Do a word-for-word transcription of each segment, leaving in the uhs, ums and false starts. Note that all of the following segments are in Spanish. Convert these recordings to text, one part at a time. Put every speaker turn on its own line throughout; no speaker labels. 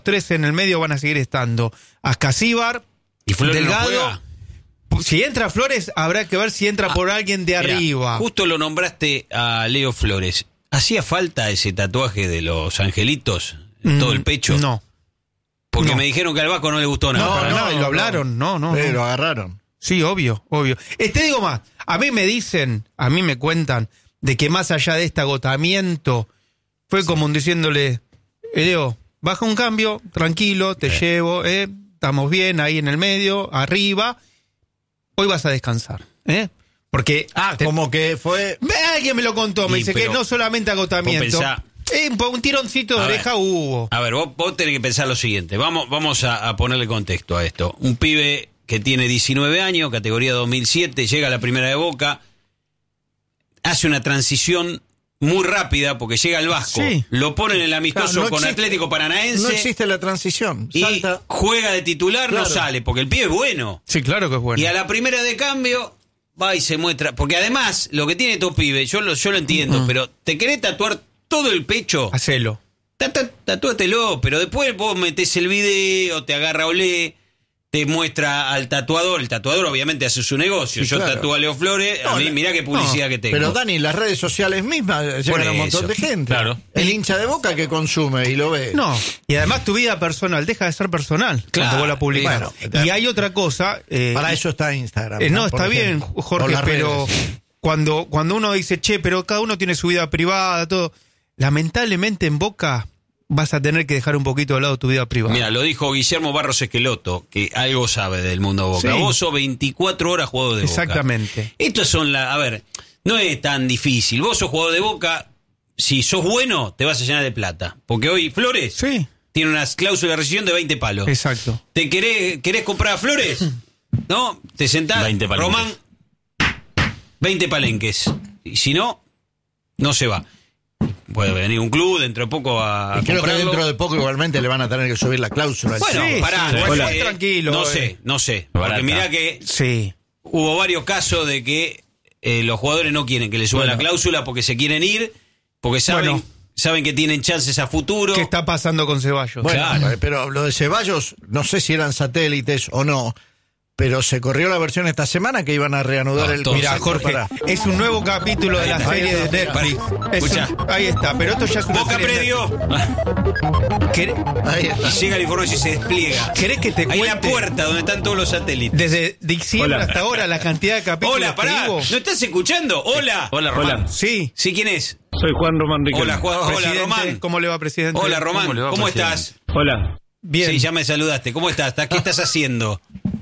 tres en el medio van a seguir estando Ascasíbar,
y Flores
Delgado.
No juega.
Si entra Flores, habrá que ver si entra ah, por alguien de
mirá,
arriba.
Justo lo nombraste a Leo Flores. ¿Hacía falta ese tatuaje de los angelitos en mm, todo el pecho?
No.
Porque
no.
me dijeron que al Vasco no le gustó nada.
No, para
no,
nada, y lo hablaron, no, no.
Sí,
no.
lo agarraron.
Sí, obvio, obvio. Eh, te digo más, a mí me dicen, a mí me cuentan, de que más allá de este agotamiento, fue como un diciéndole, eh, Leo, baja un cambio, tranquilo, te sí. llevo, eh, estamos bien ahí en el medio, arriba, hoy vas a descansar, ¿eh? Porque...
Ah,
te,
como que fue...
Alguien me lo contó, me
y,
dice que no solamente agotamiento,
pensá,
eh, un tironcito de oreja
ver,
hubo.
A ver, vos, vos tenés que pensar lo siguiente, vamos, vamos a, a ponerle contexto a esto. Un pibe que tiene diecinueve años, categoría dos mil siete, llega a la primera de Boca, hace una transición muy rápida porque llega al Vasco, sí. lo ponen en el amistoso claro, no con existe, Atlético Paranaense.
No existe la transición.
Salta. Y juega de titular, claro. no sale, porque el pibe es bueno.
Sí, claro que es bueno.
Y a la primera de cambio va y se muestra. Porque además, lo que tiene tu pibe, yo lo, yo lo entiendo, uh-huh. pero ¿te querés tatuar todo el pecho?
Hacelo.
Tatúatelo, pero después vos metés el video, te agarra Olé, te muestra al tatuador. El tatuador obviamente hace su negocio. Sí, Yo claro. tatúo a Leo Flores, no, a mí mirá qué publicidad no, que tengo.
Pero Dani, las redes sociales mismas llegan a un montón de gente.
Claro.
El hincha de Boca que consume y lo ve.
No, y además tu vida personal deja de ser personal
claro.
cuando vos la publicás. Bueno, y hay otra cosa... Eh,
para eso está Instagram.
Eh, no, está bien, Jorge, pero cuando, cuando uno dice, che, pero cada uno tiene su vida privada, todo... Lamentablemente en Boca... vas a tener que dejar un poquito de lado tu vida privada.
Mira, lo dijo Guillermo Barros Esqueloto, que algo sabe del mundo Boca. Sí. Vos sos veinticuatro horas jugador de
Exactamente.
Boca. Exactamente. Estos son la... A ver, no es tan difícil. Vos sos jugador de Boca, si sos bueno, te vas a llenar de plata. Porque hoy Flores
sí.
tiene unas cláusulas de rescisión de veinte palos.
Exacto.
¿Te querés, querés comprar a Flores? ¿No? Te sentás,
veinte
Román, veinte palenques. Y si no, no se va. Puede venir un club dentro de poco a
y creo
comprarlo.
que dentro de poco igualmente le van a tener que subir la cláusula.
Bueno,
sí,
pará,
sí,
no,
sí. tranquilo.
No
eh.
sé, no sé.
Barata.
Porque mirá que
sí.
hubo varios casos de que eh, los jugadores no quieren que le suban bueno. la cláusula porque se quieren ir, porque saben,
bueno.
saben que tienen chances a futuro.
¿Qué está pasando con Ceballos?
Bueno,
claro.
pero lo de Ceballos, no sé si eran satélites o no, pero se corrió la versión esta semana que iban a reanudar
no,
el...
Mira, Jorge, para... es un nuevo capítulo de la
está,
serie de Netflix. Un, ahí está, pero esto ya es una
Boca
serie
predio.
Ahí está.
Y llega el información y se despliega.
¿Querés que te
cuente? Ahí la puerta donde están todos los satélites.
Desde diciembre Hola. hasta ahora la cantidad de capítulos.
Hola, pará. ¿No estás escuchando? Hola.
Hola, Román.
Sí.
¿Sí, quién es?
Soy Juan Román Riquelme.
Hola, Juan. Hola, Román.
¿Cómo le va, presidente?
Hola, Román. ¿Cómo,
va,
¿Cómo
presidente?
estás?
Hola.
Bien.
Sí, ya me saludaste. ¿Cómo estás? ¿Qué estás haciendo?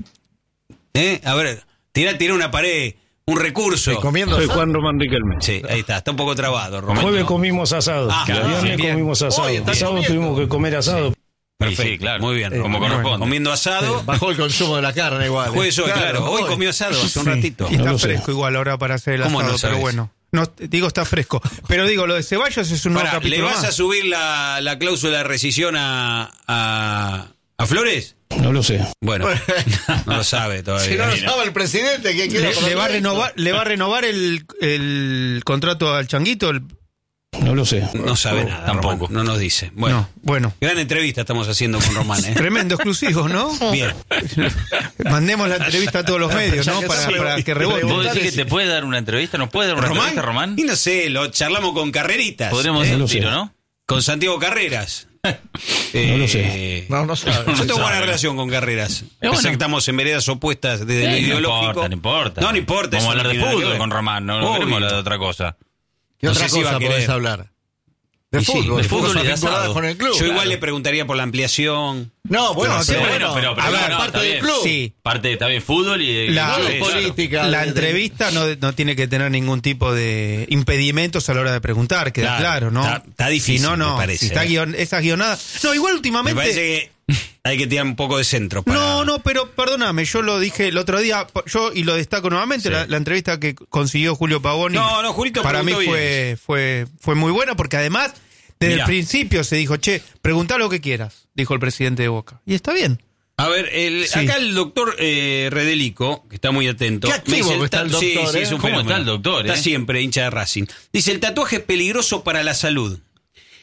¿Eh? A ver, tira, tira una pared, un recurso.
Comiendo
Soy
asado.
Juan Román Riquelme.
Sí, ahí está, está un poco trabado, Román.
Jueves comimos asado.
Ah,
el viernes
bien.
comimos asado.
Hoy está
Sábado
comiendo.
tuvimos que comer asado.
Perfecto,
Sí, sí, claro.
muy bien.
Eh,
como
bueno,
corresponde. Comiendo asado.
Sí, bajó el consumo de la carne igual.
Jueves hoy, claro. Hoy comió asado hace un
Sí.
ratito.
Y está
No lo sé.
fresco igual ahora para hacer el
¿Cómo no
asado, pero
sabes?
bueno. No, digo, está fresco. Pero digo, lo de Ceballos es un nuevo
Pará,
capítulo
¿le vas
más.
a subir la, la cláusula de rescisión a, a, a Flores?
No lo sé.
Bueno, no lo sabe todavía.
Si no lo sabe el presidente, ¿qué quiere?
Le, le va a renovar, le va a renovar el, el contrato al Changuito. El...
No lo sé.
No sabe nada,
Tampoco.
Román, no nos dice. Bueno,
No, bueno.
gran entrevista estamos haciendo con Román, ¿eh?
Tremendo exclusivo, ¿no?
Bien.
Mandemos la entrevista a todos los medios, ¿no? Para, para que rebote.
¿Vos decís que te puede dar una entrevista? ¿Nos puede dar una
¿Román?
entrevista, Román?
Y no sé, lo charlamos con Carreritas.
Podríamos
¿eh?
hacer
No
un
lo
tiro,
sé.
¿no?
Con Santiago Carreras.
No lo sé.
No, no sabe.
Yo tengo
sabe,
buena
¿no?
relación con Carreras.
bueno.
Pese que estamos en veredas opuestas desde
Eh,
lo
no
ideológico.
importa, no importa.
No, no importa.
Vamos a
eso
hablar
no
de
tiene nada que
fútbol
ver.
con Román, no, no
Obvio.
queremos hablar de otra cosa.
¿Qué
No
otra
sé si va
cosa
a querer.
podés hablar? De
Y sí,
fútbol.
de fútbol
cosas
y de
vinculadas
asado.
con el club.
Yo igual
claro.
le preguntaría por la ampliación.
No, bueno,
No,
sí,
sí,
bueno,
pero, pero
a ver,
no, no,
parte
está
del
bien.
club.
Sí.
Parte, está bien, fútbol y...
La-
y-
Sí,
claro.
política.
La
de-
entrevista no, no tiene que tener ningún tipo de impedimentos a la hora de preguntar, queda
Claro,
claro, ¿no?
está- está difícil,
Si no, no.
me parece,
Si está
eh.
guion, esa guionada. No, igual
Me
últimamente.
parece que hay que tirar un poco de centro. Para...
No, no, pero perdóname, yo lo dije el otro día, yo y lo destaco nuevamente,
Sí.
la, la entrevista que consiguió Julio Pavoni.
No, no, Julito
para mí
preguntó
fue, fue, fue muy buena porque además, desde
Mirá.
el principio se dijo, che, preguntá lo que quieras, dijo el presidente de Boca. Y está bien.
A ver, el,
Sí.
acá el doctor eh, Redelico, que está muy atento.
Qué activo
me dice,
que está el
ta- sí,
doctor,
sí,
¿eh?
es un
¿Cómo
fenómeno.
está el doctor,
Está
eh?
siempre hincha de Racing. Dice, el tatuaje es peligroso para la salud.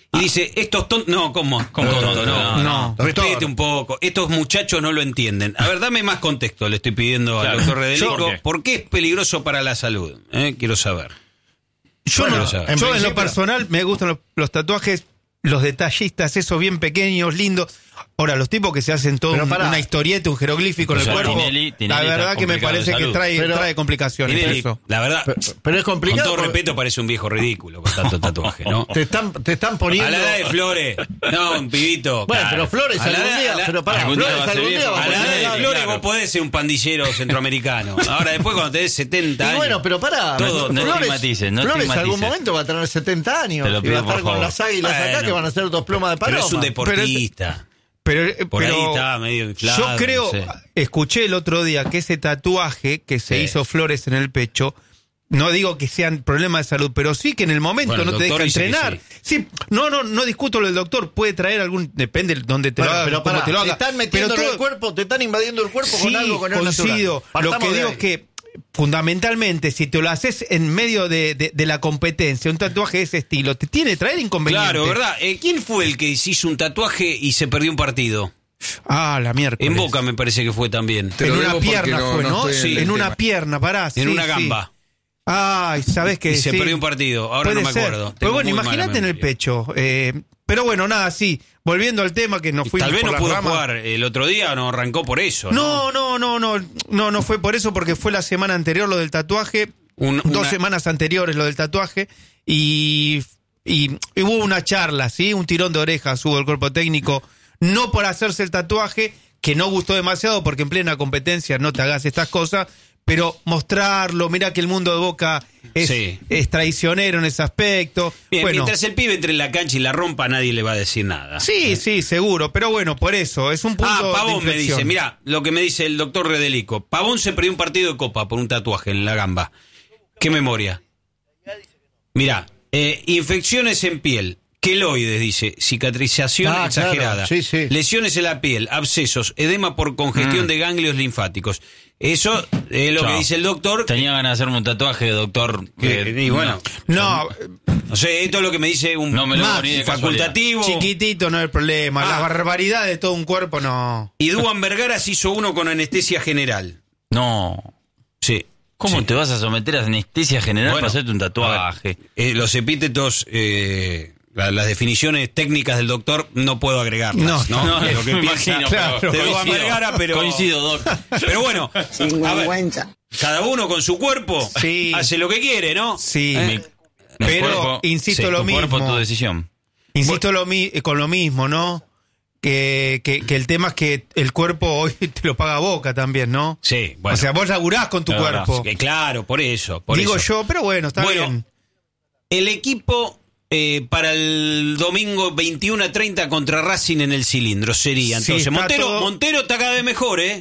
y dice, estos tontos... No, ¿cómo?
¿Cómo
tonto,
tonto?
no,
No,
no.
doctor.
Respete un poco. Estos muchachos no lo entienden. A ver, dame más contexto, le estoy pidiendo
Claro.
al doctor Redelico.
¿Por qué?
¿Por qué es peligroso para la salud? Eh, Quiero saber.
Yo,
Bueno,
no-
o sea,
yo
en
en lo
principio-
personal me gustan los, los tatuajes, los detallistas, esos bien pequeños, lindos. Ahora, los tipos que se hacen todo
Pero
un-
pará.
una historieta, un jeroglífico en
O
el
sea,
cuerpo,
Tinelli- Tinelli
la
está
verdad que me
complicado de
parece que
salud.
trae,
Pero-
trae complicaciones
Tinelli,
eso.
la verdad,
Pero, pero es
con
complicado.
todo
porque
respeto, parece un viejo ridículo con tanto tatuaje, ¿no?
Te están, te están poniendo.
A la edad de Flores. No, un pibito.
Bueno,
claro.
pero Flores
A la
algún
edad-
día.
a la-
Pero pará,
algún día
Flores
va a ser
algún día
viejo.
va
A la
poner
edad de
edad.
Flores
claro.
vos podés ser un pandillero centroamericano. Ahora, después cuando tenés setenta
Y
años...
bueno, pero pará.
Todo,
no
Flores,
estigmatices, no
Flores en algún
estigmatices.
momento va a tener setenta años.
Te lo
Y va
pido,
a estar
por
con
favor.
las águilas acá
Bueno.
que van a ser dos plumas de paloma.
Pero es un deportista.
Pero, eh,
Por ahí
pero
está medio inflado,
yo creo,
no sé.
escuché el otro día que ese tatuaje que se
Sí.
hizo Flores en el pecho, no digo que sean problemas de salud, pero sí que en el momento
Bueno, el
no te deja
doctor dice que
entrenar. Sí. no, no, no discuto lo del doctor, puede traer algún, depende de dónde te
Bueno,
lo haga,
pero
cómo
pará,
te lo
te
haga.
están metiendo
Pero
en
todo-
el cuerpo, te están invadiendo el cuerpo
sí,
con algo que no es natural.
coincido. Lo
Partamos
que
de
digo
ahí.
es que fundamentalmente, si te lo haces en medio de, de- de la competencia, un tatuaje de ese estilo, te tiene que traer inconvenientes.
Claro, ¿verdad? Eh, ¿Quién fue el que se hizo un tatuaje y se perdió un partido?
Ah, la miércoles.
En Boca me parece que fue también.
Te
En
lo
una
debo porque
pierna
no-
fue,
no
¿no?
estoy en
Sí,
el
en una
tema.
pierna, pará.
En
sí,
una
sí.
gamba.
Ay, sabes que
Y se
sí.
perdió un partido. Ahora
Puede
no me
ser.
acuerdo.
Pero
Tengo
bueno,
muy mala
imagínate en el
memoria.
pecho. eh, pero bueno, nada, sí. Volviendo al tema que nos fuimos
Tal vez
por
no
las
pudo
ramas.
jugar el otro día o no arrancó por eso.
No, no, no, no, no, no fue por eso, porque fue la semana anterior lo del tatuaje,
Un-
dos
una-
semanas anteriores lo del tatuaje, y, y, y hubo una charla, ¿sí? Un tirón de orejas hubo el cuerpo técnico, no por hacerse el tatuaje, que no gustó demasiado, porque en plena competencia no te hagas estas cosas, pero mostrarlo, mira que el mundo de Boca es,
Sí.
es traicionero en ese aspecto.
Bien,
bueno,
mientras el pibe entre en la cancha y la rompa, nadie le va a decir nada.
sí, sí, seguro, pero bueno, por eso, es un punto
Ah,
de
Pavón me
inflexión.
dice, mira, lo que me dice el doctor Redelico. Pavón se perdió un partido de Copa por un tatuaje en la gamba. ¿Qué memoria? Mira, eh, infecciones en piel, queloides, dice, cicatrización
Ah,
exagerada,
claro, sí, sí.
lesiones en la piel, abscesos, edema por congestión
Mm.
de ganglios linfáticos. Eso es lo
Chao.
que dice el doctor.
Tenía ganas de hacerme un tatuaje, doctor.
Que-
que-
y bueno,
No,
no sé, esto es lo que me dice un
No me lo
Max,
poní de
facultativo.
chiquitito no es el problema.
Ah.
La barbaridad de todo un cuerpo no.
Y Duan Vergara se hizo uno con anestesia general.
No.
Sí.
¿Cómo
Sí.
te vas a someter a anestesia general
Bueno,
para hacerte un
a
tatuaje?
ver, eh, los epítetos, eh, la- las definiciones técnicas del doctor, no puedo agregarlas.
No,
No,
no,
lo que
me
piensa
imagino,
claro,
pero
de Duan
coincido.
Vergara, pero
Coincido, doc.
Pero bueno, a ver, cada uno con su cuerpo
Sí.
hace lo que quiere, ¿no?
Sí.
Eh,
Pero insisto
sí,
lo
Tu cuerpo,
mismo.
tu decisión.
Insisto lo mi- con lo mismo, ¿no? Que, que, que el tema es que el cuerpo hoy te lo paga Boca también, ¿no?
Sí, bueno.
O sea, vos laburás con tu
Es verdad,
cuerpo.
Que claro, por eso. Por
Digo
eso.
yo, pero bueno, está
Bueno,
bien.
El equipo eh, para el domingo veintiuno a treinta contra Racing en el cilindro sería.
Sí,
Entonces,
está
Montero,
todo-
Montero está cada vez mejor, ¿eh?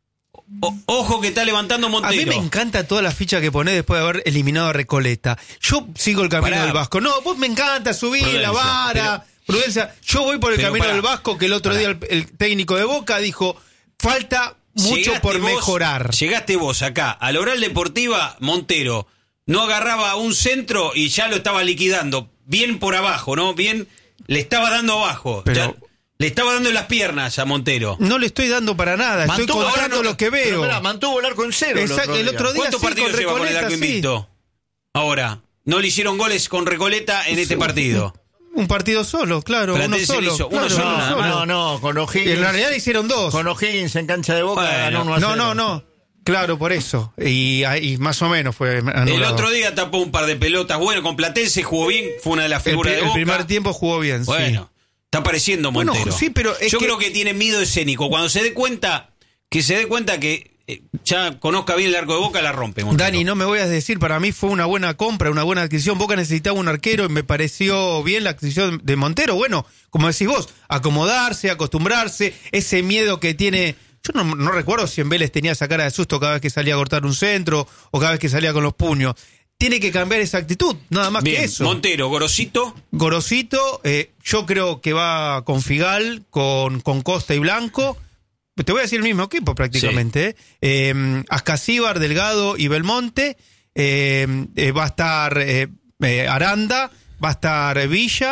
O- ojo que está levantando
A
Montero.
mí me encanta toda la ficha que ponés después de haber eliminado a Recoleta. Yo sigo el camino
Pará.
del Vasco. No, vos me encanta subir
Prudencia,
la vara, prudencia. Yo voy por el
pero
camino
pará.
del Vasco, que el otro
Pará.
día el, el técnico de Boca dijo, falta mucho
Llegaste
por
vos-
mejorar.
Llegaste vos acá, a la Oral Deportiva, Montero no agarraba un centro y ya lo estaba liquidando. Bien por abajo, ¿no? Bien, le estaba dando abajo.
Pero-
Ya- le estaba dando en las piernas a Montero.
No le estoy dando para nada, estoy
Mantuvo-
contando
ahora no-
lo que
pero
veo.
mirá, mantuvo el arco en cero.
Exacto, el otro día
¿Cuántos
sí,
partidos
con
lleva con el
Recoleta,
arco
sí.
invicto? Ahora, no le hicieron goles con Recoleta en este partido.
Un partido solo, claro,
Platense
uno
le
solo.
hizo uno
claro,
solo,
uno
nada
solo.
No, no, con
Y
O'Higgins.
en realidad hicieron dos.
Con O'Higgins en cancha de Boca
Bueno.
ganó uno a
No,
cero.
no, no. Claro, por eso. Y, y más o menos fue anulado.
El otro día tapó un par de pelotas. Bueno, con Platense jugó bien, fue una de las
El,
figuras
pri-
de
el
Boca.
primer tiempo jugó bien, sí.
Bueno, está apareciendo
Bueno,
Montero.
sí, pero es
yo
que-
creo que tiene miedo escénico. Cuando se dé cuenta, que se dé cuenta que eh, ya conozca bien el arco de Boca, la rompe Montero.
Dani, no me voy a decir, para mí fue una buena compra, una buena adquisición. Boca necesitaba un arquero y me pareció bien la adquisición de Montero. Bueno, como decís vos, acomodarse, acostumbrarse, ese miedo que tiene. Yo no, no recuerdo si en Vélez tenía esa cara de susto cada vez que salía a cortar un centro o cada vez que salía con los puños. Tiene que cambiar esa actitud, nada más
Bien,
que eso.
Montero, Gorosito.
Gorosito, eh, yo creo que va con Figal, con, con Costa y Blanco. Te voy a decir el mismo equipo prácticamente. ¿eh? Eh, Ascasíbar, Delgado y Belmonte. Eh, eh, va a estar eh, eh, Aranda, va a estar Villa,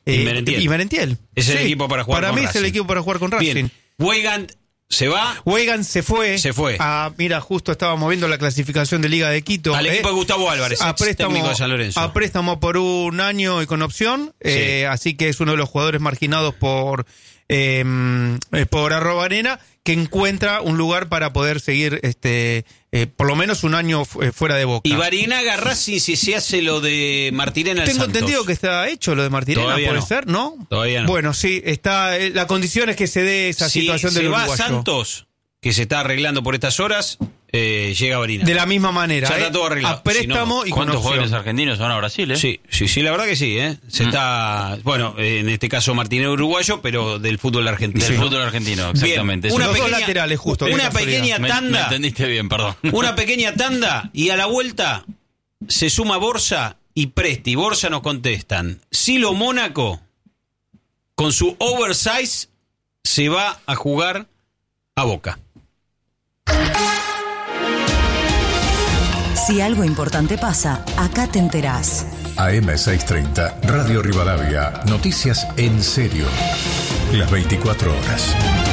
eh,
Y Merentiel.
y Merentiel.
Es el
Sí,
equipo para jugar
Para
con
mí es el
Racing.
equipo para jugar con Racing.
Bien, Weigand se va
Weigand se fue.
Se fue.
A, mira, justo estábamos viendo la clasificación de Liga de Quito.
al
eh,
equipo de Gustavo Álvarez,
a
ex
préstamo,
técnico de San Lorenzo.
a préstamo por un año y con opción. eh, así que es uno de los jugadores marginados por, eh, por Arrobarena, que encuentra un lugar para poder seguir este eh, por lo menos un año fu- fuera de Boca.
Y Barinaga Racing, si se hace lo de Martirena al
Tengo
Santos.
entendido que está hecho lo de Martirena,
Todavía
¿puede
no.
ser? ¿No?
Todavía no.
Bueno, sí, está. eh, La condición es que se dé esa
Si
situación
se
del
va
uruguayo.
Santos, que se está arreglando por estas horas, eh, llega Barinaga.
De la misma manera.
Ya
eh,
está todo arreglado.
A préstamo
Si
y con
¿Cuántos
opción.
jugadores argentinos van a Brasil, eh?
Sí, sí, sí, la verdad que sí, ¿eh? Se
Mm.
está, bueno, eh, en este caso Martínez uruguayo, pero del fútbol argentino.
Del
¿no?
fútbol argentino,
Bien,
exactamente.
una
Los dos
pequeña,
laterales, justo, qué
Una
casualidad.
pequeña
me, me
tanda,
entendiste bien, perdón.
una pequeña tanda y a la vuelta se suma Borsa y Presti. Borsa nos contestan. Silo Mónaco, con su oversize, se va a jugar a Boca.
Si algo importante pasa, acá te enterás.
A M seiscientos treinta, Radio Rivadavia, noticias en serio. Las veinticuatro horas.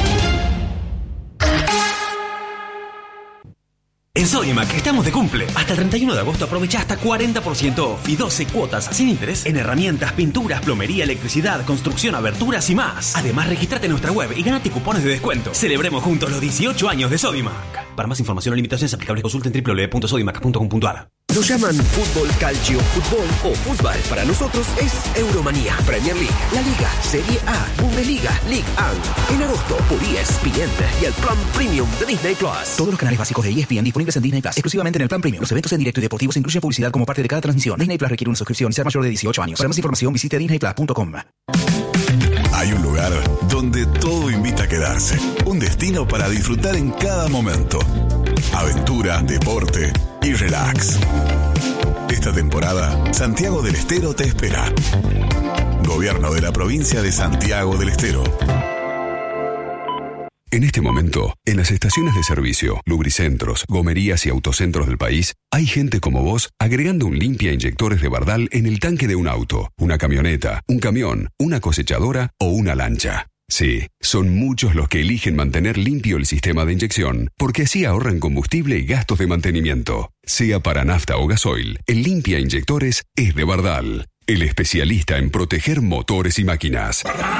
En Sodimac estamos de cumple. Hasta el treinta y uno de agosto aprovecha hasta cuarenta por ciento off y doce cuotas sin interés en herramientas, pinturas, plomería, electricidad, construcción, aberturas y más. Además, registrate en nuestra web y ganate cupones de descuento. Celebremos juntos los dieciocho años de Sodimac. Para más información o limitaciones aplicables, consulten doble u doble u doble u punto sodimac punto com punto a r.
Lo llaman fútbol, calcio, fútbol o fútbol. Para nosotros es Euromanía, Premier League, La Liga, Serie A, Bundesliga, League uno. En agosto por E S P N y el plan premium de Disney Plus.
Todos los canales básicos de E S P N disponibles en Disney Plus, exclusivamente en el plan premium. Los eventos en directo y deportivos incluyen publicidad como parte de cada transmisión. Disney Plus requiere una suscripción y ser mayor de dieciocho años. Para más información visite disney plus punto com.
Hay un lugar donde todo invita a quedarse. Un destino para disfrutar en cada momento. Aventura, deporte y relax. Esta temporada, Santiago del Estero te espera. Gobierno de la provincia de Santiago del Estero. En este momento, en las estaciones de servicio, lubricentros, gomerías y autocentros del país, hay gente como vos agregando un limpia inyectores de Bardal en el tanque de un auto, una camioneta, un camión, una cosechadora o una lancha. Sí, son muchos los que eligen mantener limpio el sistema de inyección, porque así ahorran combustible y gastos de mantenimiento. Sea para nafta o gasoil, el limpia inyectores es de Bardal, el especialista en proteger motores y máquinas.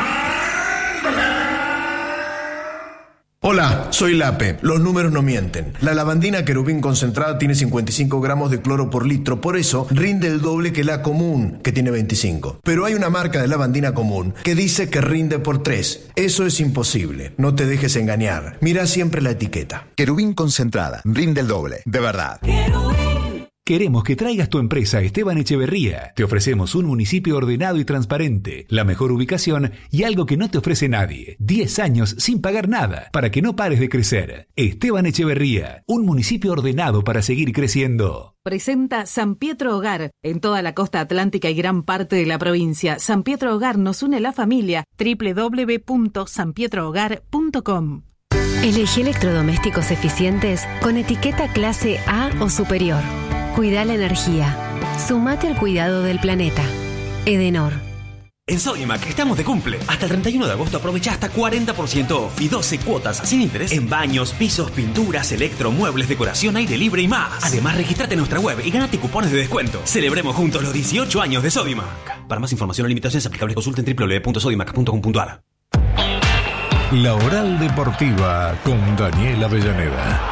Hola, soy Lape. Los números no mienten. La lavandina querubín concentrada tiene cincuenta y cinco gramos de cloro por litro, por eso rinde el doble que la común, que tiene veinticinco. Pero hay una marca de lavandina común que dice que rinde por tres. Eso es imposible. No te dejes engañar. Mira siempre la etiqueta.
Querubín concentrada, rinde el doble, de verdad.
Queremos que traigas tu empresa a Esteban Echeverría. Te ofrecemos un municipio ordenado y transparente, la mejor ubicación y algo que no te ofrece nadie. diez años sin pagar nada, para que no pares de crecer. Esteban Echeverría, un municipio ordenado para seguir creciendo.
Presenta San Pietro Hogar. En toda la costa atlántica y gran parte de la provincia, San Pietro Hogar nos une la familia. doble u doble u doble u punto san pietro hogar punto com.
Elegí electrodomésticos eficientes con etiqueta clase A o superior. Cuida la energía. Sumate al cuidado del planeta. Edenor.
En Sodimac estamos de cumple. Hasta el treinta y uno de agosto aprovecha hasta cuarenta por ciento off y doce cuotas sin interés en baños, pisos, pinturas, electro, muebles, decoración, aire libre y más. Además, registrate en nuestra web y ganate cupones de descuento. Celebremos juntos los dieciocho años de Sodimac. Para más información o limitaciones aplicables, consulten doble u doble u doble u punto sodimac punto com punto a r.
La Oral Deportiva con Daniel Avellaneda.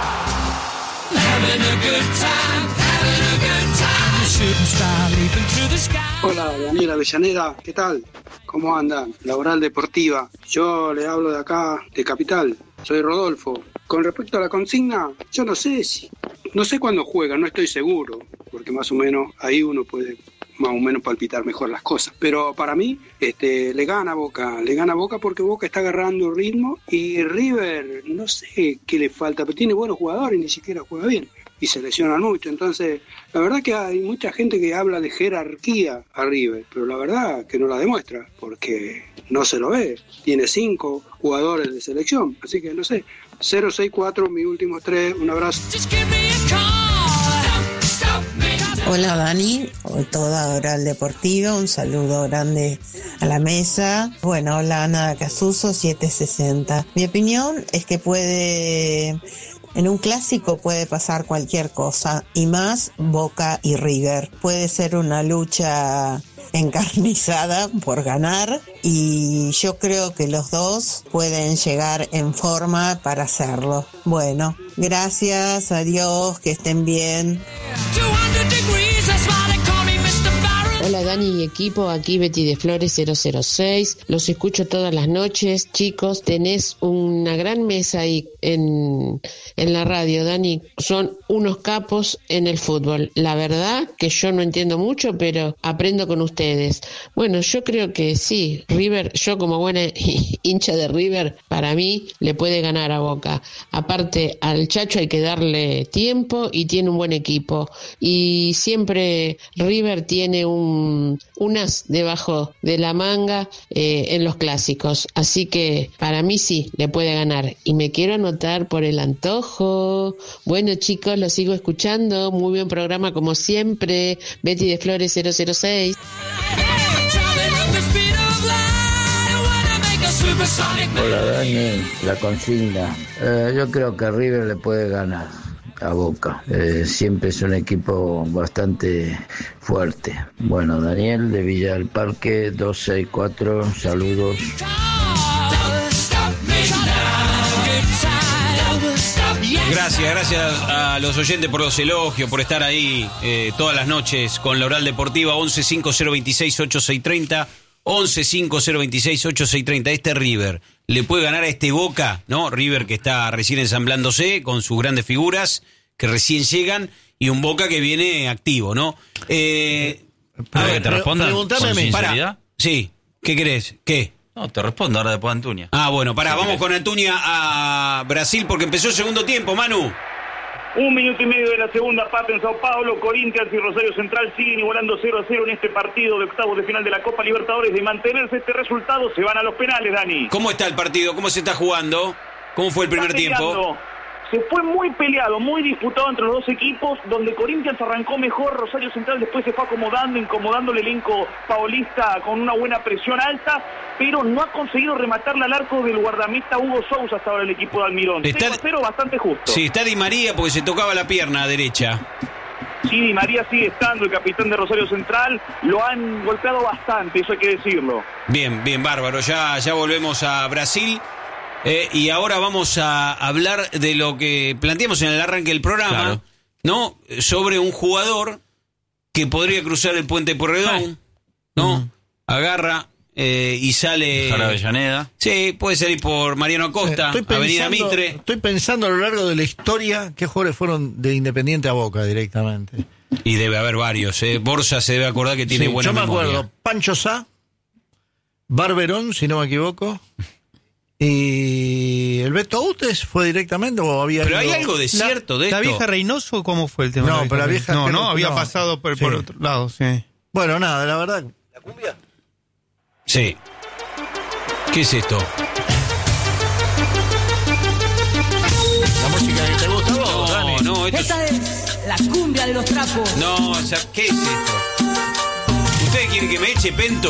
Hola, Daniel Avellaneda, ¿qué tal? ¿Cómo andan? La Oral Deportiva. Yo le hablo de acá, de Capital. Soy Rodolfo. Con respecto a la consigna, yo no sé si... No sé cuándo juega, no estoy seguro, porque más o menos ahí uno puede más o menos palpitar mejor las cosas. Pero para mí, este, le gana Boca, le gana Boca porque Boca está agarrando ritmo y River, no sé qué le falta, pero tiene buenos jugadores y ni siquiera juega bien. Y se lesionan mucho, entonces la verdad que hay mucha gente que habla de jerarquía a River, pero la verdad que no la demuestra, porque no se lo ve, tiene cinco jugadores de selección, así que no sé, cero seis cuatro, mis últimos tres, un abrazo.
Hola Dani, toda Oral Deportiva, un saludo grande a la mesa. Bueno, hola Ana de Casuso, siete sesenta. Mi opinión es que puede, en un clásico puede pasar cualquier cosa, y más Boca y River. Puede ser una lucha encarnizada por ganar, y yo creo que los dos pueden llegar en forma para hacerlo. Bueno, gracias, adiós, que estén bien.
Hola Dani y equipo, aquí Betty de Flores cero cero seis, los escucho todas las noches. Chicos, tenés una gran mesa ahí en, en la radio, Dani, son unos capos en el fútbol. La verdad que yo no entiendo mucho, pero aprendo con ustedes. Bueno, yo creo que sí, River, yo como buena hincha de River, para mí le puede ganar a Boca. Aparte, al Chacho hay que darle tiempo y tiene un buen equipo. Y siempre River tiene un un as debajo de la manga eh, en los clásicos, así que para mí sí, le puede ganar, y me quiero anotar por el antojo. Bueno chicos, los sigo escuchando, muy buen programa como siempre. Betty de Flores cero cero seis.
Hola Dani, la consigna, eh, yo creo que River le puede ganar a Boca, eh, siempre es un equipo bastante fuerte. Bueno, Daniel de Villa del Parque dos seis cuatro, saludos.
Gracias, gracias a los oyentes por los elogios, por estar ahí eh, todas las noches con la Oral Deportiva. Once cinco cero veintiséis ochenta y seis treinta, once cinco cero veintiséis ochenta y seis treinta. Este River le puede ganar a este Boca, ¿no? River que está recién ensamblándose con sus grandes figuras que recién llegan, y un Boca que viene activo, ¿no? Eh,
a ver, que te respondan con sinceridad.
Sí, ¿qué querés? ¿Qué?
No, te respondo ahora después de Antuña.
Ah, bueno, pará, vamos con Antuña a Brasil porque empezó el segundo tiempo, Manu.
Un minuto y medio de la segunda parte en Sao Paulo. Corinthians y Rosario Central siguen igualando cero a cero en este partido de octavos de final de la Copa Libertadores. De mantenerse este resultado, se van a los penales, Dani.
¿Cómo está el partido? ¿Cómo se está jugando? ¿Cómo fue el primer tiempo?
Se fue muy peleado, muy disputado entre los dos equipos, donde Corinthians arrancó mejor, Rosario Central después se fue acomodando, incomodando el elenco paulista con una buena presión alta, pero no ha conseguido rematarle al arco del guardameta Hugo Sousa hasta ahora el equipo de Almirón.
Está,
cero a cero, bastante justo.
Sí, está Di María porque se tocaba la pierna derecha.
Sí, Di María sigue estando, el capitán de Rosario Central, lo han golpeado bastante, eso hay que decirlo.
Bien, bien, bárbaro, ya, ya volvemos a Brasil. Eh, y ahora vamos a hablar de lo que planteamos en el arranque del programa, claro, ¿no? Sobre un jugador que podría cruzar el puente Pueyrredón, ¿no? Uh-huh. Agarra eh, y sale...
Para Avellaneda.
Sí, puede salir por Mariano Acosta,
eh, pensando,
Avenida Mitre.
Estoy pensando a lo largo de la historia qué jugadores fueron de Independiente a Boca directamente.
Y debe haber varios, ¿eh? Borja se debe acordar que tiene
sí,
buena memoria.
Yo me acuerdo, Pancho Sá, Barberón, si no me equivoco... ¿Y el Beto Utes fue directamente o había
Pero
ido...
hay algo de cierto de
¿La
esto? ¿La vieja Reynoso cómo fue el tema?
No, pero la vieja...
No,
no,
no, había
no.
pasado por,
sí.
por otro lado, sí.
Bueno, nada, la verdad...
¿La cumbia?
Sí. ¿Qué es esto?
La música que te gusta a vos,
no,
Dani.
No, esto
Esta es la cumbia de los trapos.
No, o sea, ¿qué es esto? ¿Ustedes quieren que me eche Pento?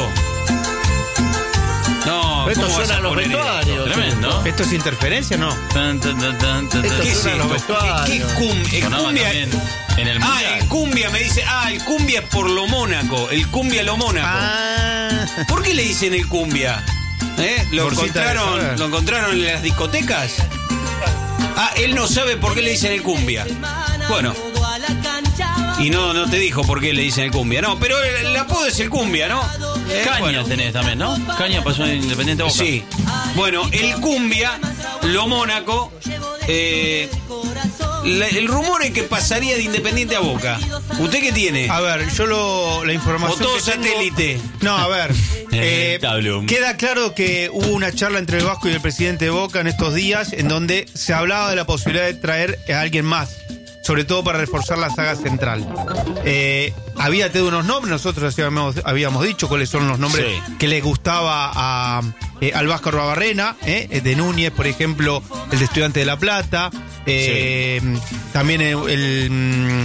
No,
esto
¿cómo
suena a los vestuarios.
Tremendo.
¿Esto es interferencia o no?
Tan, tan, tan, tan, tan,
Esto
¿Qué es
suena a los
esto?
vestuarios.
¿Qué, qué es cum- el
Sonaba
cumbia?
también en el
Ah,
mundial.
el cumbia me dice. Ah, el cumbia es por lo Mónaco. El cumbia lo Mónaco.
Ah.
¿Por qué le dicen el cumbia? ¿Eh? ¿Lo
Porcita de
encontraron,
saber.
¿Lo encontraron en las discotecas? Ah, él no sabe por qué le dicen el cumbia. Bueno. Y no, no te dijo por qué le dicen el cumbia. No, pero el, el apodo es el cumbia, ¿no? Eh,
Caña
bueno.
tenés también, ¿no? Caña pasó en Independiente Boca.
Sí. Bueno, el cumbia, lo Mónaco, eh, la, el rumor es que pasaría de Independiente a Boca. ¿Usted qué tiene?
A ver, yo lo, la información.
O todo
que tengo-
satélite.
No, a ver. eh,
Tablum.
queda claro que hubo una charla entre el Vasco y el presidente de Boca en estos días en donde se hablaba de la posibilidad de traer a alguien más, sobre todo para reforzar la saga central. Eh, había tenido unos nombres, nosotros habíamos, habíamos dicho cuáles son los nombres
Sí.
que le gustaba a, eh, al Vasco Arruabarrena, eh, de Núñez, por ejemplo, el de Estudiante de La Plata, eh, también el, el,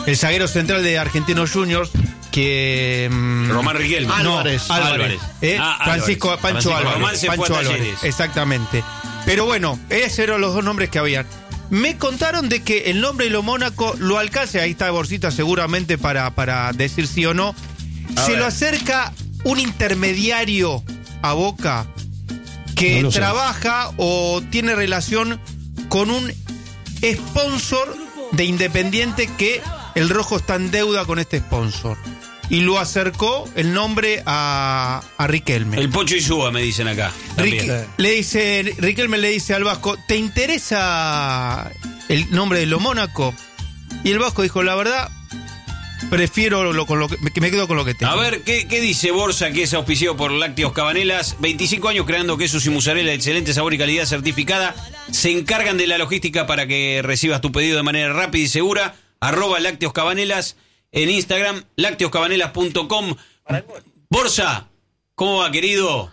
el zaguero central de Argentinos Juniors, que... Mm,
Román Riquelme.
No,
Álvarez.
Álvarez.
Álvarez.
¿eh?
Ah,
Francisco
Álvarez.
Pancho
Francisco
Álvarez.
Román se
Pancho
fue a
Álvarez,
Talleres.
exactamente. Pero bueno, esos eran los dos nombres que habían. Me contaron de que el nombre de lo Mónaco lo alcance, ahí está Borsita seguramente para, para decir sí o no.
A
Se
ver.
lo acerca un intermediario a Boca que
No lo sé.
trabaja o tiene relación con un sponsor de Independiente que el Rojo está en deuda con este sponsor. Y lo acercó el nombre a, a Riquelme.
El Pocho Insúa, me dicen acá. También.
Rique- le dice, Riquelme le dice al Vasco, ¿te interesa el nombre de lo Mónaco? Y el Vasco dijo, la verdad, prefiero lo, con lo que, que me quedo con lo que tengo.
A ver, ¿qué, qué dice Borsa, que es auspiciado por Lácteos Cabanelas? veinticinco años creando quesos y mozzarella de excelente sabor y calidad certificada. Se encargan de la logística para que recibas tu pedido de manera rápida y segura. Arroba Lácteos Cabanelas en Instagram, lácteos cabanelas punto com. Borsa, ¿cómo va, querido?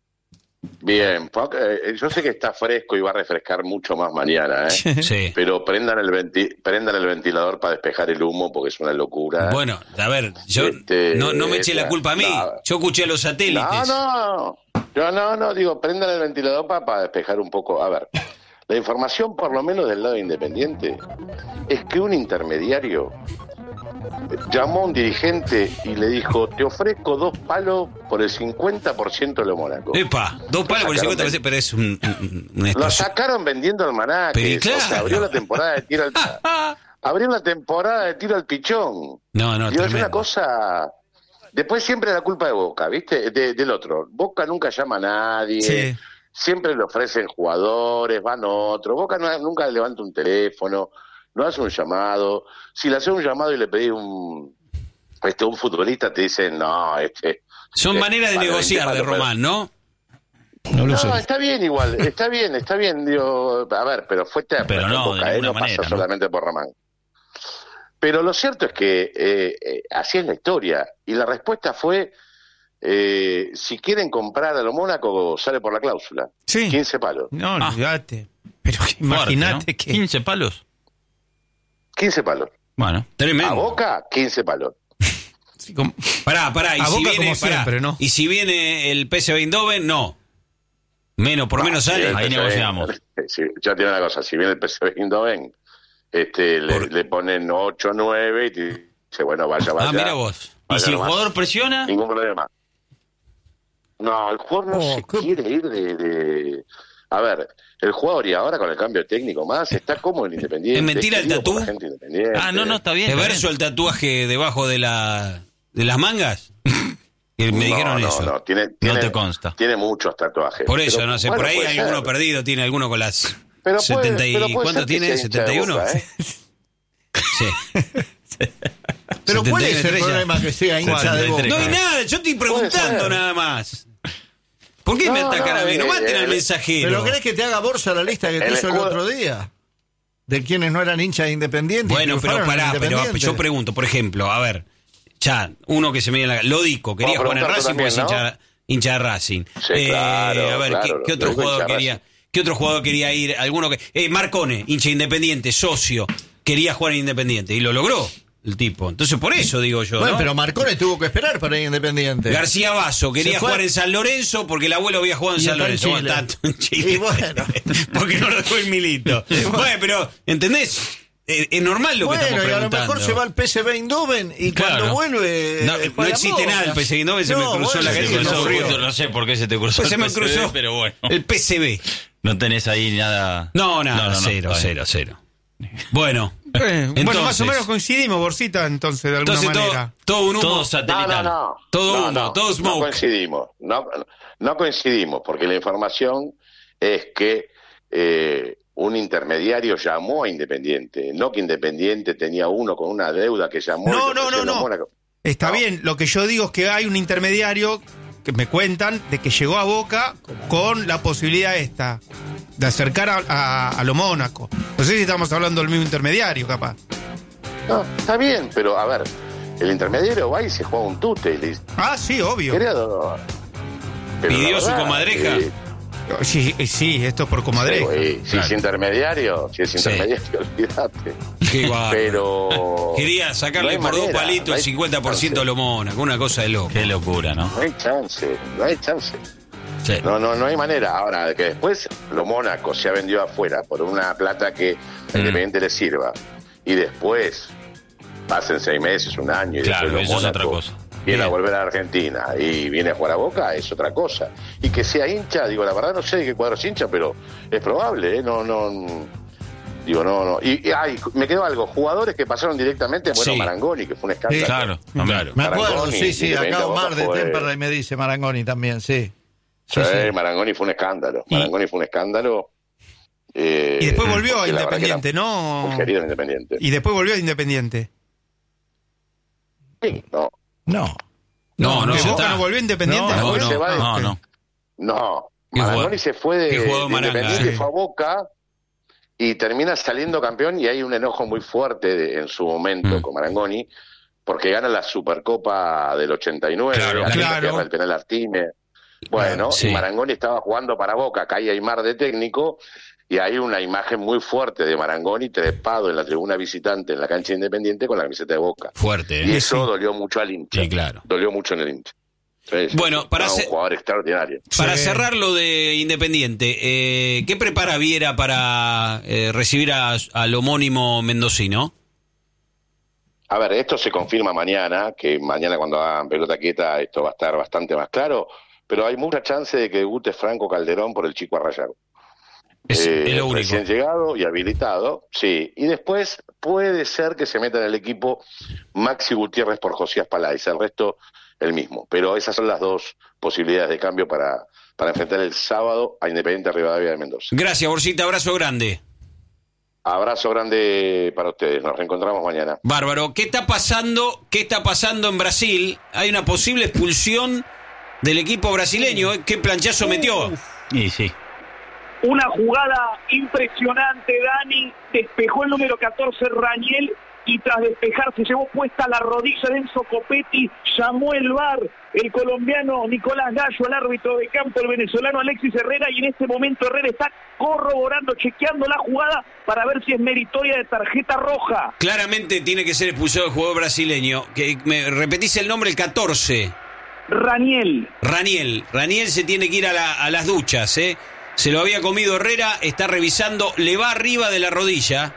Bien, Poc, eh, yo sé que está fresco y va a refrescar mucho más mañana, ¿eh?
Sí.
Pero prendan el, venti- prendan el ventilador para despejar el humo porque es una locura.
Bueno, a ver, yo
Este,
no, no me eché la
esa-
culpa a mí.
no.
Yo escuché los satélites.
No, no, yo no, no, digo, prendan el ventilador para, para despejar un poco. A ver, la información, por lo menos del lado independiente, es que un intermediario llamó a un dirigente y le dijo, te ofrezco dos palos por el cincuenta por ciento de lo Mónaco.
Epa, dos palos por el
Lo
cincuenta,
sacaron
pero es un, un, una
Lo
explosión.
sacaron vendiendo almanaques.
Pero claro.
O sea, abrió la temporada de tiro al abrió la temporada de tiro al pichón.
No, no,
Y es una
tremendo.
cosa. Después siempre la culpa de Boca, ¿viste? De- del otro. Boca nunca llama a nadie.
Sí.
Siempre le ofrecen jugadores, van otros. Boca no- nunca levanta un teléfono, no hace un llamado. Si le hace un llamado y le pedís un este un futbolista, te dicen, no, este.
Son
este,
maneras de
para
negociar de
veinte palos,
Román, ¿no?
No lo
no,
sé.
está bien igual, está bien, está bien, digo, a ver, pero fue terno,
Pero no, de
Boca, eh,
ninguna
no
manera,
pasa
¿no?
solamente por Román. Pero lo cierto es que eh, eh, así es la historia, y la respuesta fue, eh, si quieren comprar a lo Mónaco, sale por la cláusula,
Sí.
quince palos,
No, olvídate. Pero imagínate
Fuerte, ¿no?
que...
quince palos.
quince palos,
Bueno.
a
Tremendo.
Boca, quince palos.
Sí, como-
Pará, pará, y
A
si
Boca
viene,
como
pará,
siempre, ¿no?
y si viene el P S V Eindhoven, no. Menos, por menos
Ah,
sale.
si viene
Ahí
el P S V,
negociamos.
sí, ya tiene una cosa, si viene el P S V Eindhoven, este, le,
Por-
le ponen ocho, nueve y te dice, bueno, vaya, vaya.
Ah, mira vos.
¿Y
vaya
si el
nomás.
jugador presiona?
Ningún problema. No, el jugador no
Oh,
se
qué-
quiere ir de, de- A ver, el jugador y ahora con el cambio técnico más está cómodo en Independiente.
¿Es mentira el
querido por
tatú?
la gente independiente.
Ah, no, no, está bien.
¿Es
está
verso
bien.
el tatuaje debajo de la de las mangas? Que me
No,
dijeron
no,
eso.
No, tiene, tiene,
te consta.
Tiene muchos tatuajes.
Por eso,
Pero,
no sé,
bueno,
por ahí
puede
hay
ser.
alguno perdido, tiene alguno con las
Pero puede-
setenta y
pero puede
¿cuánto
ser que
tiene?
sea hincha de
¿setenta y uno?
Boca, ¿eh?
Sí.
Pero ¿cuál es el
setenta y uno
problema que sea hincha de
setenta y tres.
Boca?
No hay nada, yo estoy
Puede
preguntando
ser.
nada más. ¿Por qué me
No,
atacan
no,
a mí? No
eh,
maten
eh,
al mensajero.
¿Pero querés que te haga Borsa la lista que te
El
hizo el
escudo-
otro día? De quienes no eran hinchas de Independiente. y
Bueno, pero
triunfaron en
pará, pero
Independiente.
yo pregunto, por ejemplo, a ver, ya, uno que se me viene a la... Lodico, quería
Vamos a
jugar en
preguntar
Racing
tú
porque es
también,
hincha, hincha de Racing.
Sí, claro,
a ver,
claro,
¿qué, qué otro
Lodico
jugador
hincha de
quería?
Racing.
¿Qué otro jugador quería ir? Alguno que... Eh, Marcone, hincha independiente, socio, quería jugar en Independiente y lo logró el tipo. Entonces, por eso digo yo,
Bueno,
¿no?
pero Marcone tuvo que esperar para ir a Independiente.
García Basso quería
Se fue-
jugar en San Lorenzo porque el abuelo había jugado en
Y
San
está en
Lorenzo. Bueno,
Chile.
tanto en Chile.
Y bueno.
porque no lo dejó el Milito. Bueno, pero, ¿entendés? Eh, es normal lo que
Bueno,
estamos
y a lo
preguntando.
mejor se va al P S V Eindhoven y
Claro.
cuando vuelve...
No,
eh,
no
juega
existe
Boca.
nada el P S V Eindhoven, se me
No,
cruzó
bueno,
la
sí,
cabeza,
se
me
me
ocurrió.
ocurrió.
No sé por qué se te cruzó.
Pues se
el
me
P S V,
cruzó
pero bueno.
el P S B.
No tenés ahí nada.
No, nada,
No, no, no,
cero,
está bien.
cero, cero. Bueno,
Eh, bueno, más o
entonces-
menos coincidimos, Borsita, entonces, de alguna
entonces todo,
manera.
todo un humo.
Todo
No,
satelital.
no, no.
Todo
No,
humo,
no,
todo
No
smoke.
coincidimos. No, no coincidimos, porque la información es que eh, un intermediario llamó a Independiente. No que Independiente tenía uno con una deuda que llamó.
No,
y le
no, no,
ofrecieron
no.
Mónaco.
Está
No.
bien, lo que yo digo es que hay un intermediario que me cuentan de que llegó a Boca con la posibilidad esta de acercar a, a- a lo Mónaco. No sé si estamos hablando del mismo intermediario, capaz.
No, está bien, pero a ver, el intermediario va y se juega un tute y le dice,
Ah, sí, obvio.
querido, pero
¿Pidió
la
su
verdad,
comadreja?
eh,
Sí, sí, esto es por comadreja.
Sí, si
Claro.
es intermediario, si es
Sí.
intermediario, olvídate.
Qué bárbaro.
Pero.
Quería sacarle
no hay
por dos
manera,
palitos
no
el
hay
cincuenta por ciento a lo Mónaco, una cosa de loco.
Qué locura, ¿no?
No hay chance, no hay chance.
Sí.
No, no, no hay manera. Ahora, de que después lo Mónaco se ha vendido afuera por una plata que
Mm.
a Independiente le sirva y después pasen seis meses, un año y
Claro,
después
eso
lo
es otra
Mónaco
cosa.
viene a
Bien.
volver a Argentina y viene a jugar a Boca, es otra cosa. Y que sea hincha, digo, la verdad no sé de qué cuadro es hincha, pero es probable, ¿eh? No, no. Digo, no, no. Y, y ay, me quedó algo. Jugadores que pasaron directamente, bueno,
Sí.
Marangoni, que fue un escándalo.
Sí,
claro, claro.
Me acuerdo,
Marangoni,
sí, sí,
Independiente
acá Omar
Boca
de
fue-
Temperley me dice Marangoni también, sí.
Sí,
Sí, sí.
Marangoni fue un escándalo. Marangoni fue un escándalo. eh,
Y después volvió a
porque la verdad que
Independiente,
era
¿no?
muy querido en Independiente.
Y después volvió a Independiente.
Sí, no.
No.
No, no,
¿Que
ya
Boca
está.
no volvió a Independiente?
No,
Marangoni
no,
se va de-
No, no.
No.
Qué
Marangoni
jugador-
se fue de,
qué jugador
de
Maranga,
Independiente,
eh.
fue a Boca y termina saliendo campeón y hay un enojo muy fuerte de- en su momento
Mm.
con Marangoni porque gana la Supercopa del ochenta y nueve,
Claro,
gana
claro.
el penal Artime. Bueno,
Sí.
y Marangoni estaba jugando para Boca, caía Aymar de técnico y hay una imagen muy fuerte de Marangoni trepado en la tribuna visitante en la cancha Independiente con la camiseta de Boca.
Fuerte,
Y
¿eh?
eso dolió mucho al hincha.
Sí, claro.
Dolió mucho en el hincha. Sí, sí,
Bueno,
sí.
para
No,
hacer-
un jugador extraordinario.
Para
Sí.
cerrar lo de Independiente, eh, ¿qué prepara Viera para eh, recibir a- al homónimo mendocino?
A ver, esto se confirma mañana, que mañana cuando hagan pelota quieta esto va a estar bastante más claro, pero hay mucha chance de que debute Franco Calderón por el Chico Arrayado.
Es,
Eh,
es lo único.
Recién llegado y habilitado, sí. Y después puede ser que se meta en el equipo Maxi Gutiérrez por Josías Paláez, el resto el mismo. Pero esas son las dos posibilidades de cambio para, para enfrentar el sábado a Independiente Rivadavia de Mendoza.
Gracias, Borcita, abrazo grande.
Abrazo grande para ustedes, nos reencontramos mañana.
Bárbaro. ¿Qué está pasando? ¿Qué está pasando en Brasil? Hay una posible expulsión del equipo brasileño. ¿eh? ¿Qué planchazo metió?
Y sí.
Una jugada impresionante, Dani. Despejó el número catorce, Raniel, y tras despejar se llevó puesta la rodilla de Enzo Copetti. Llamó el V A R, el colombiano Nicolás Gallo, el árbitro de campo, el venezolano Alexis Herrera, y en este momento Herrera está corroborando, chequeando la jugada para ver si es meritoria de tarjeta roja.
Claramente tiene que ser expulsado el jugador brasileño. Que, ¿me repetís el nombre? El catorce.
Raniel.
Raniel. Raniel se tiene que ir a, la- a las duchas, ¿eh? Se lo había comido Herrera, está revisando, le va arriba de la rodilla.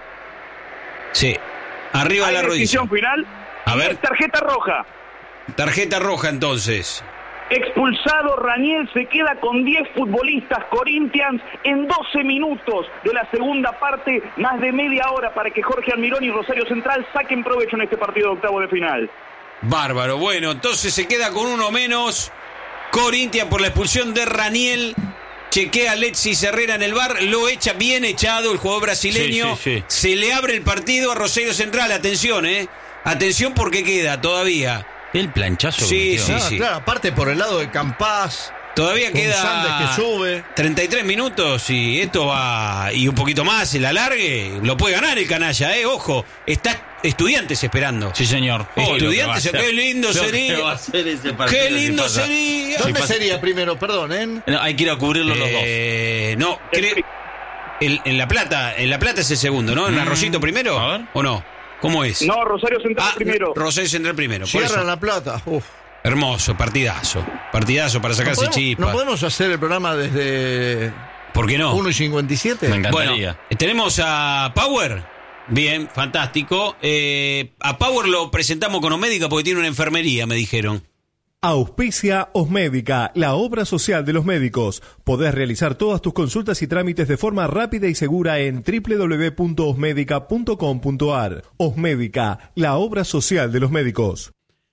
Sí, arriba de
¿Hay
la rodilla.
decisión final?
A ver.
Es tarjeta roja.
Tarjeta roja entonces.
Expulsado Raniel, se queda con diez futbolistas Corinthians en doce minutos de la segunda parte, más de media hora para que Jorge Almirón y Rosario Central saquen provecho en este partido de octavo de final.
Bárbaro. Bueno, entonces se queda con uno menos. Corinthians por la expulsión de Raniel. Chequea a Alexis Herrera en el V A R. Lo echa bien echado el jugador brasileño.
Sí, sí, sí.
Se le abre el partido a Rosario Central. Atención, ¿eh? Atención porque queda todavía.
El planchazo.
Sí,
que
sí,
metió.
Ah,
sí.
claro, aparte por el lado de Campás.
Todavía
con
queda
Sandes que sube.
treinta y tres minutos y esto va y un poquito más, el alargue, lo puede ganar el canalla, eh, ojo, está Estudiantes esperando.
Sí, señor.
Estudiantes,
Uy, lo que va a
qué
hacer.
lindo
Lo que
sería.
va a hacer ese partido
Qué
si
lindo
pasa.
sería.
¿Dónde
pasa-
sería primero? Perdón, ¿eh?
No, hay que ir a cubrirlo los dos.
Eh, no, cre- el- en La Plata, en La Plata es el segundo, ¿no? ¿En
Mm.
Arroyito primero?
A ver.
¿O no? ¿Cómo es?
No, Rosario Central
Ah,
primero.
Rosario Central primero. Por
Cierra
eso.
La Plata. Uf.
Hermoso, partidazo. Partidazo para
¿No
sacarse
podemos,
chispas.
¿No podemos hacer el programa desde
¿Por qué no?
uno y cincuenta y siete?
Me encanta.
Bueno,
encantaría.
eh, tenemos a Power. Bien, fantástico. Eh, a Power lo presentamos con Omédica porque tiene una enfermería, me dijeron.
Auspicia Osmédica, la obra social de los médicos. Podés realizar todas tus consultas y trámites de forma rápida y segura en doble u doble u doble u punto osmédica punto com punto a r. Osmédica, la obra social de los médicos.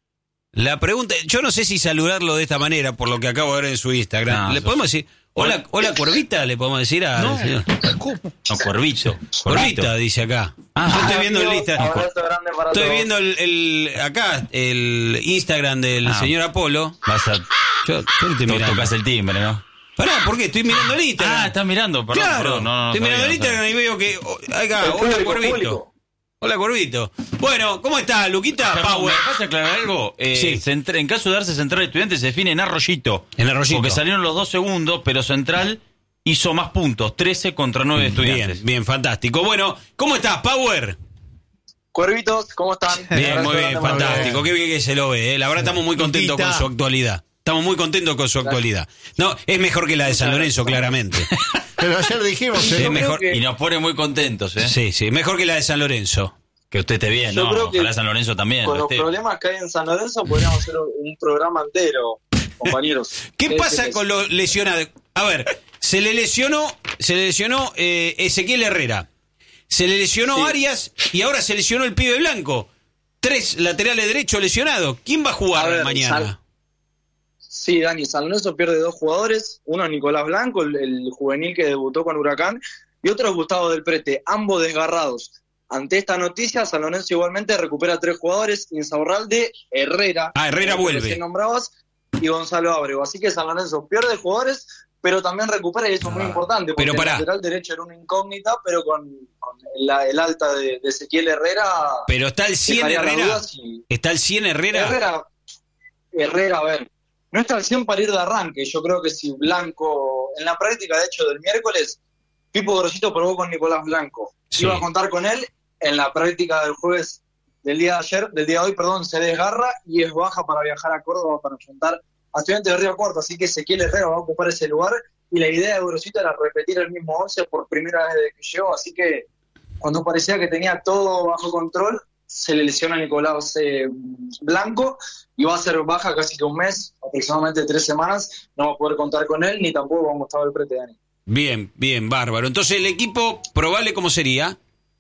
La pregunta, yo no sé si saludarlo de esta manera por lo que acabo de ver en su Instagram.
No,
¿Le
sos-
podemos decir, hola, hola Cuervita? ¿Le podemos decir a
No.
señor?
No, Cuervito.
Cuervita, dice acá.
Ah,
yo estoy viendo el Instagram.
Abrazo grande para
Estoy
todos.
viendo el, el- acá el Instagram del
Ah.
señor Apolo.
Vas a.
Yo, yo lo estoy
to-
mirando.
Tocas el timbre, ¿no?
Pará, ¿por qué? Estoy mirando el Instagram.
Ah, estás mirando, perdón.
Claro,
perdón. No, no, no
estoy mirando el
sabía, no
Instagram y veo que. oh, acá,
El
hola
público,
Cuervito.
público.
Hola Cuervito. Bueno, ¿cómo está, Luquita?
Perdón,
Power.
¿me vas a aclarar algo? Eh,
Sí.
centra- en caso de darse central estudiante se define en Arroyito.
En Arroyito.
Porque salieron los dos segundos, pero central hizo más puntos, trece contra nueve de Estudiantes.
Bien, bien, fantástico. Bueno, ¿cómo estás, Power?
Cuervitos, ¿cómo están?
Bien, muy bien, fantástico. Qué bien que se lo ve, ¿eh? La verdad estamos muy contentos con su actualidad. Estamos muy contentos con su actualidad. No, es mejor que la de San Lorenzo, claramente.
Pero ayer dijimos...
Es mejor...
Y nos pone muy contentos, ¿eh?
Sí, sí, mejor que la de San Lorenzo.
Que usted esté bien,
Yo
¿no?
creo que
Ojalá San Lorenzo también.
Con los
esté.
problemas que hay en San Lorenzo podríamos hacer un programa entero, compañeros.
¿Qué pasa con los lesionados? A ver, se le lesionó, se le lesionó eh, Ezequiel Herrera, se le lesionó
Sí.
Arias y ahora se lesionó el pibe blanco. Tres laterales derechos lesionados. ¿Quién va a jugar
A ver,
mañana?
Sal- Sí, Dani, San Lorenzo pierde dos jugadores, uno es Nicolás Blanco, el, el juvenil que debutó con Huracán, y otro es Gustavo del Prete, ambos desgarrados. Ante esta noticia, San Lorenzo igualmente recupera tres jugadores, Insaurralde, Herrera,
Ah, Herrera
que
vuelve.
recién nombrabas, y Gonzalo Ábrego. Así que San Lorenzo pierde jugadores, pero también recupera, y eso es muy importante, porque
pero pará.
el lateral derecho era una incógnita, pero con, con la- el alta de, de Ezequiel Herrera...
Pero está el cien
dejaría las
Herrera.
dudas y-
Está el cien Herrera.
Herrera, Herrera, a ver, no está al cien para ir de arranque. Yo creo que si Blanco, en la práctica de hecho del miércoles, Pipo Gorosito probó con Nicolás Blanco.
Sí.
Iba a contar con él, en la práctica del jueves del día de ayer, del día de hoy, perdón, se desgarra y es baja para viajar a Córdoba para enfrentar a Estudiantes de Río Cuarto. Así que Ezequiel Herrera va a ocupar ese lugar y la idea de Gorosito era repetir el mismo once por primera vez desde que llegó. Así que cuando parecía que tenía todo bajo control, se le lesiona a Nicolás eh, Blanco y va a ser baja casi que un mes, aproximadamente tres semanas. No va a poder contar con él, ni tampoco va a Gustavo del Prete, Dani.
Bien, bien, bárbaro. Entonces, ¿el equipo probable cómo sería?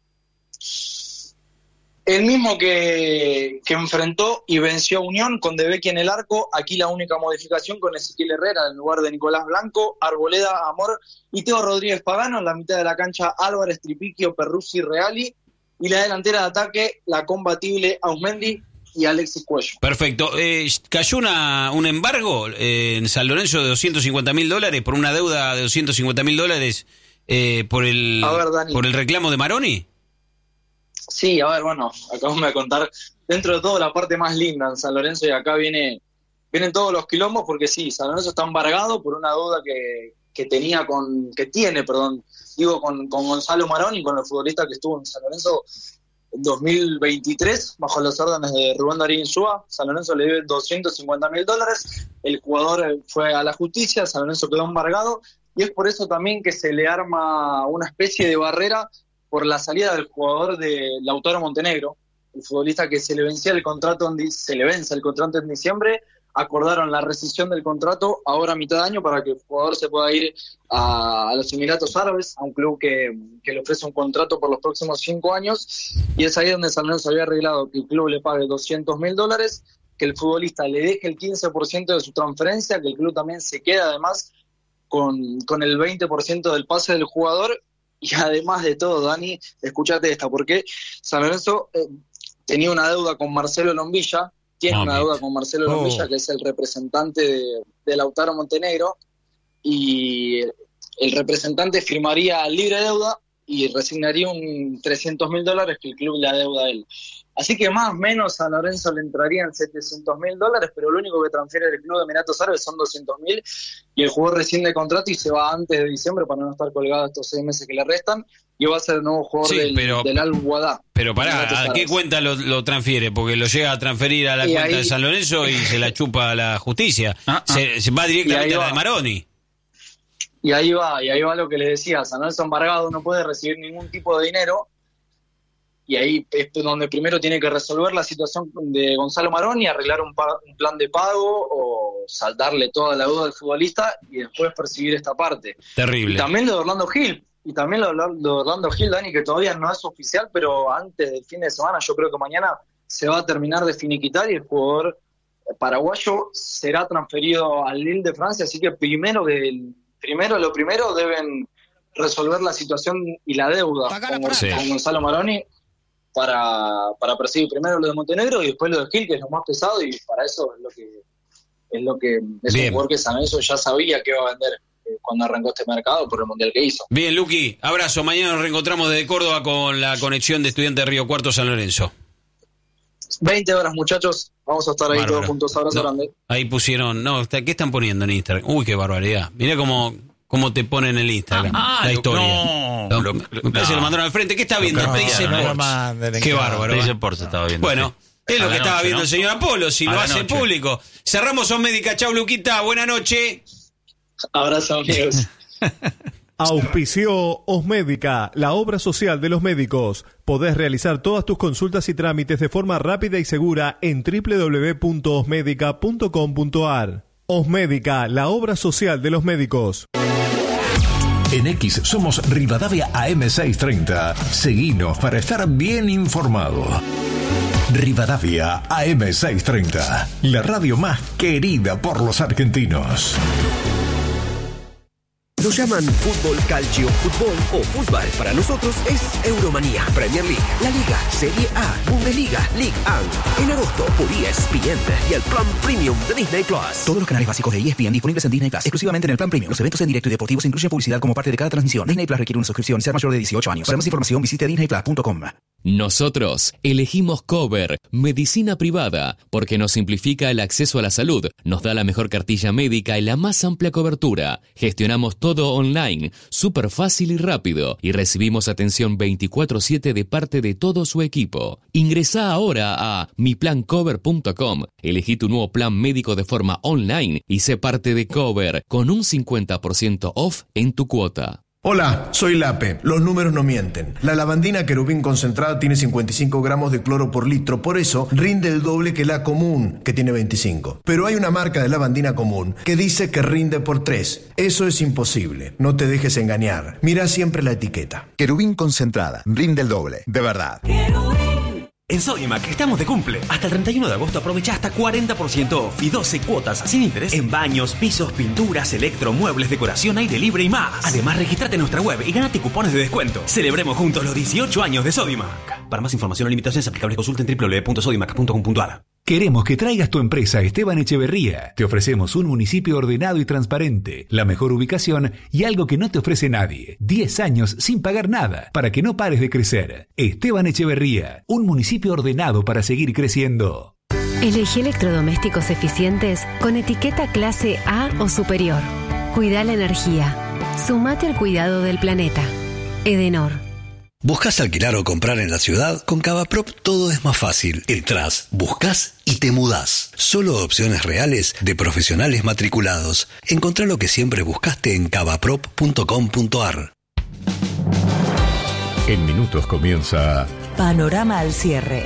El mismo que, que enfrentó y venció a Unión con De Becchi en el arco. Aquí la única modificación con Ezequiel Herrera en lugar de Nicolás Blanco, Arboleda, Amor y Teo Rodríguez Pagano. En la mitad de la cancha, Álvarez, Tripiquio, Perruzzi, Reali. Y la delantera de ataque, la combatible Ausmendi y Alexis Cuello.
Perfecto. Eh, ¿Cayó una, un embargo eh, en San Lorenzo de doscientos cincuenta mil dólares por una deuda de doscientos cincuenta mil dólares eh, por, el,
A ver, Dani.
por el reclamo de Maroni?
Sí, a ver, bueno, acabamos de contar dentro de todo la parte más linda en San Lorenzo y acá viene vienen todos los quilombos porque sí, San Lorenzo está embargado por una deuda que, que tenía con, que tiene, perdón, digo, con, con Gonzalo Maroni, con el futbolista que estuvo en San Lorenzo en dos mil veintitrés, bajo las órdenes de Rubén Darín Insúa. San Lorenzo le debe doscientos cincuenta mil dólares, el jugador fue a la justicia, San Lorenzo quedó embargado, y es por eso también que se le arma una especie de barrera por la salida del jugador de Lautaro Montenegro, el futbolista que se le vencía el contrato, en, se le vence el contrato en diciembre. Acordaron la rescisión del contrato ahora a mitad de año para que el jugador se pueda ir a, a los Emiratos Árabes, a un club que, que le ofrece un contrato por los próximos cinco años, y es ahí donde San Lorenzo había arreglado que el club le pague doscientos mil dólares, que el futbolista le deje el quince por ciento de su transferencia, que el club también se queda además con, con el veinte por ciento del pase del jugador, y además de todo, Dani, escúchate esta, porque San Lorenzo eh, tenía una deuda con Marcelo Lombilla, tiene
Ah,
una
bien.
deuda con Marcelo
Oh.
Lombilla, que es el representante de, de Lautaro Montenegro, y el representante firmaría libre deuda y resignaría un trescientos mil dólares que el club le adeuda a él. Así que más o menos a Lorenzo le entrarían setecientos mil dólares, pero lo único que transfiere el club de Emiratos Árabes son doscientos mil, y el jugador rescinde contrato y se va antes de diciembre para no estar colgado estos seis meses que le restan, y va a ser el nuevo jugador
Sí,
del,
pero-
del Al Wada.
Pero
Emiratos
pará, ¿a qué
Árabes.
cuenta lo, lo transfiere? Porque lo llega a transferir a la
Y
cuenta
ahí-
de San Lorenzo y se la chupa a la justicia. Se, se va
Y
directamente
ahí
a la
va.
de Maroni.
Y ahí va, y ahí va lo que les decía, San Lorenzo embargado no puede recibir ningún tipo de dinero, y ahí es donde primero tiene que resolver la situación de Gonzalo Maroni, arreglar un, pa- un plan de pago o saldarle toda la deuda al futbolista y después percibir esta parte.
Terrible.
Y también lo de Orlando Gil, y también lo de Orla- lo de Orlando Gil, Dani, que todavía no es oficial, pero antes del fin de semana, yo creo que mañana se va a terminar de finiquitar y el jugador paraguayo será transferido al Lille de Francia, así que primero que el- primero lo primero deben resolver la situación y la deuda con,
Sí.
con Gonzalo Maroni para, para perseguir primero lo de Montenegro y después lo de Gil, que es lo más pesado, y para eso es lo que es lo que es
Bien.
un jugador que San Lorenzo ya sabía que iba a vender eh, cuando arrancó este mercado por el mundial que hizo.
Bien, Luqui, abrazo. Mañana nos reencontramos desde Córdoba con la conexión de Estudiantes de Río Cuarto San Lorenzo.
veinte horas, muchachos, vamos a estar ahí
Bárbaro.
todos juntos. Abrazo
No,
grande.
ahí pusieron, no, está- ¿qué están poniendo en Instagram? Uy, qué barbaridad. Mirá cómo cómo te pone en el Instagram
Ah,
la
lo-
historia.
no,
Lo-
lo-
me parece que
no.
lo mandaron al frente. ¿Qué está viendo?
Lo
Teise
cambiaron, no
Sports.
lo manden en
Qué
casa.
bárbaro.
Teise
¿eh?
Sports estaba viendo,
Bueno,
sí.
es lo
A
que
la
estaba
noche,
viendo
¿no?
el señor Apolo, si
A
lo
la
hace
noche.
público. Cerramos Osmédica. Chau, Luquita. Buena noche.
Abrazo, amigos.
Auspició Osmédica, la obra social de los médicos. Podés realizar todas tus consultas y trámites de forma rápida y segura en doble u doble u doble u punto osmédica punto com punto a r. Osmédica, la obra social de los médicos.
En X somos Rivadavia A M seiscientos treinta. Seguinos para estar bien informado. Rivadavia A M seiscientos treinta, la radio más querida por los argentinos.
Lo llaman fútbol, calcio, fútbol o fútbol. Para nosotros es Euromanía, Premier League, La Liga, Serie A, Bundesliga, League uno. En agosto por E S P N y el plan premium de Disney Plus.
Todos los canales básicos de E S P N disponibles en Disney Plus, exclusivamente en el plan premium. Los eventos en directo y deportivos incluyen publicidad como parte de cada transmisión. Disney Plus requiere una suscripción y ser mayor de dieciocho años. Para más información visite disney plus punto com.
Nosotros elegimos Cover, medicina privada, porque nos simplifica el acceso a la salud, nos da la mejor cartilla médica y la más amplia cobertura. Gestionamos todo online, súper fácil y rápido, y recibimos atención veinticuatro siete de parte de todo su equipo. Ingresá ahora a mi plan cover punto com, elegí tu nuevo plan médico de forma online y sé parte de Cover, con un cincuenta por ciento off en tu cuota.
Hola, soy Lape. Los números no mienten. La lavandina querubín concentrada tiene cincuenta y cinco gramos de cloro por litro, por eso rinde el doble que la común, que tiene veinticinco. Pero hay una marca de lavandina común que dice que rinde por tres. Eso es imposible. No te dejes engañar. Mira siempre la etiqueta.
Querubín concentrada, rinde el doble, de verdad.
En Sodimac estamos de cumple. Hasta el treinta y uno de agosto aprovecha hasta cuarenta por ciento off y doce cuotas sin interés en baños, pisos, pinturas, electro, muebles, decoración, aire libre y más. Además, registrate en nuestra web y ganate cupones de descuento. Celebremos juntos los dieciocho años de Sodimac. Para más información o limitaciones aplicables consulten doble u doble u doble u punto sodimac punto com punto a r.
Queremos que traigas tu empresa a Esteban Echeverría. Te ofrecemos un municipio ordenado y transparente, la mejor ubicación y algo que no te ofrece nadie. diez años sin pagar nada para que no pares de crecer. Esteban Echeverría, un municipio ordenado para seguir creciendo.
Elegí electrodomésticos eficientes con etiqueta clase A o superior. Cuida la energía. Sumate al cuidado del planeta. Edenor.
¿Buscas alquilar o comprar en la ciudad? Con Cavaprop todo es más fácil. Entrás, buscas y te mudás. Solo opciones reales de profesionales matriculados. Encontrá lo que siempre buscaste en cavaprop punto com punto a r.
En minutos comienza
Panorama al cierre.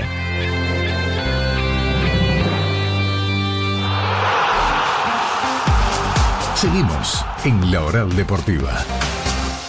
Seguimos en La Oral Deportiva.